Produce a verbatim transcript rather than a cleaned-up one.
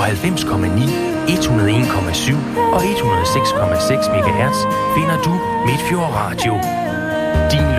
halvfems komma ni, et hundrede og en komma syv og et hundrede og seks komma seks megahertz finder du Midtfjord Radio. Din